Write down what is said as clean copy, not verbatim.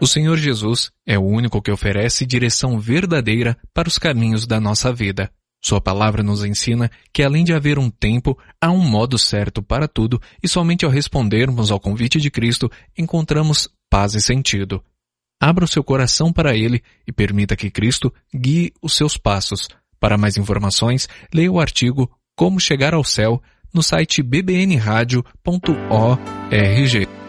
O Senhor Jesus é o único que oferece direção verdadeira para os caminhos da nossa vida. Sua palavra nos ensina que além de haver um tempo, há um modo certo para tudo e somente ao respondermos ao convite de Cristo encontramos paz e sentido. Abra o seu coração para Ele e permita que Cristo guie os seus passos. Para mais informações, leia o artigo Como Chegar ao Céu no site bbnradio.org.